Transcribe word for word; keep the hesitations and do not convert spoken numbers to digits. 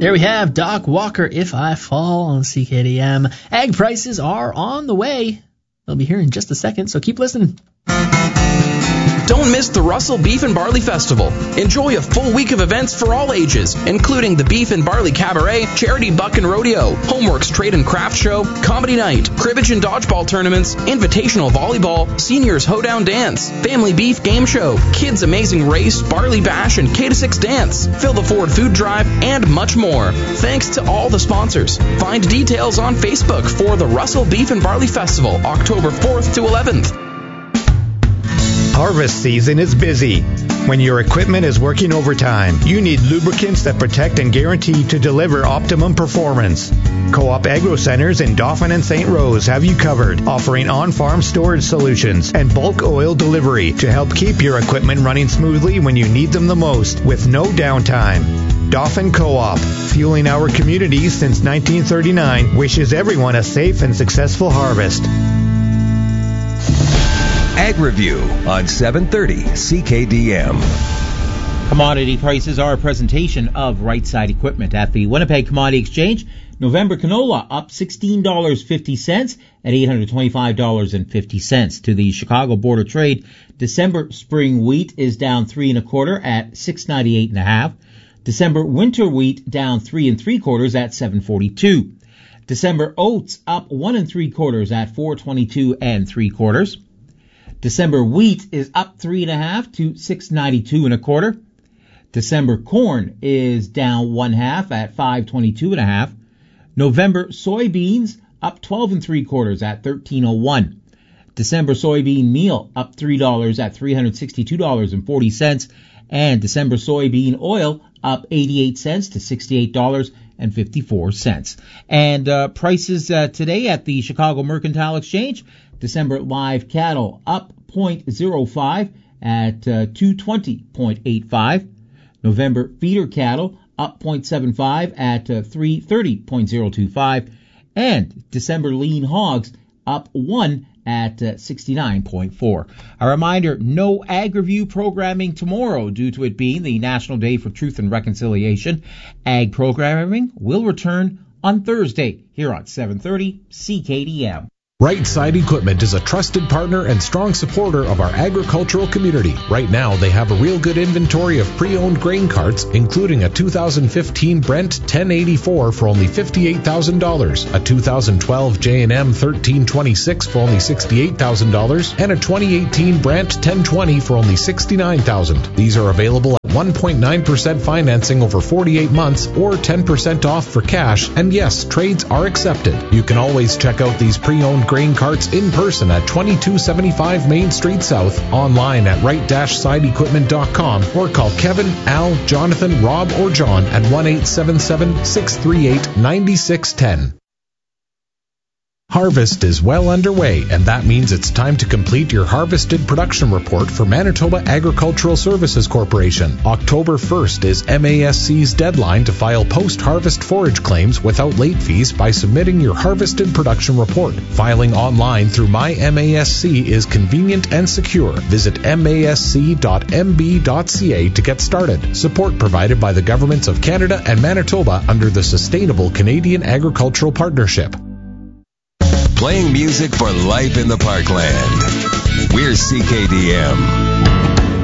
There we have Doc Walker, If I Fall, on C K D M. Ag prices are on the way. They'll be here in just a second, so keep listening. Don't miss the Russell Beef and Barley Festival. Enjoy a full week of events for all ages, including the Beef and Barley Cabaret, Charity Buck and Rodeo, Homeworks Trade and Craft Show, Comedy Night, Cribbage and Dodgeball Tournaments, Invitational Volleyball, Seniors Hoedown Dance, Family Beef Game Show, Kids Amazing Race, Barley Bash, and K to six Dance, Fill the Ford Food Drive, and much more. Thanks to all the sponsors. Find details on Facebook for the Russell Beef and Barley Festival, October fourth to eleventh. Harvest season is busy. When your equipment is working overtime, you need lubricants that protect and guarantee to deliver optimum performance. Co-op Agro Centers in Dauphin and Saint Rose have you covered, offering on-farm storage solutions and bulk oil delivery to help keep your equipment running smoothly when you need them the most, with no downtime. Dauphin Co-op, fueling our communities since nineteen thirty-nine, wishes everyone a safe and successful harvest. Ag Review on seven thirty C K D M. Commodity prices are a presentation of Right Side Equipment at the Winnipeg Commodity Exchange. November canola up sixteen dollars and fifty cents at eight hundred twenty-five dollars and fifty cents. To the Chicago Board of Trade, December spring wheat is down three and a quarter at six ninety-eight and a half. December winter wheat down three and three quarters at seven forty-two. December oats up one and three quarters at four twenty-two and three quarters. December wheat is up three and a half to six ninety-two and a quarter. December corn is down one half at five twenty-two and a half. November soybeans up twelve and three quarters at thirteen oh one. December soybean meal up three dollars at three hundred sixty-two dollars and forty cents. And December soybean oil up eighty-eight cents to sixty-eight dollars and fifty-four cents. And uh, prices uh, today at the Chicago Mercantile Exchange. December live cattle up zero point zero five at uh, two twenty point eight five. November feeder cattle up zero point seven five at uh, three thirty point zero two five. And December lean hogs up one at uh, sixty-nine point four. A reminder, no Ag Review programming tomorrow due to it being the National Day for Truth and Reconciliation. Ag programming will return on Thursday here on seven thirty C K D M. Right Side Equipment is a trusted partner and strong supporter of our agricultural community. Right now, they have a real good inventory of pre-owned grain carts, including a two thousand fifteen Brent ten eighty-four for only fifty-eight thousand dollars, a two thousand twelve J and M thirteen twenty-six for only sixty-eight thousand dollars, and a twenty eighteen Brent ten twenty for only sixty-nine thousand dollars. These are available at one point nine percent financing over forty-eight months or ten percent off for cash, and yes, trades are accepted. You can always check out these pre-owned grain carts in person at twenty-two seventy-five Main Street South, online at right side equipment dot com, or call Kevin, Al, Jonathan, Rob, or John at one eight seven seven, six three eight, nine six one zero. Harvest is well underway, and that means it's time to complete your harvested production report for Manitoba Agricultural Services Corporation. October first is M A S C's deadline to file post-harvest forage claims without late fees by submitting your harvested production report. Filing online through My M A S C is convenient and secure. Visit M A S C dot M B dot C A to get started. Support provided by the governments of Canada and Manitoba under the Sustainable Canadian Agricultural Partnership. Playing music for life in the parkland. We're C K D M.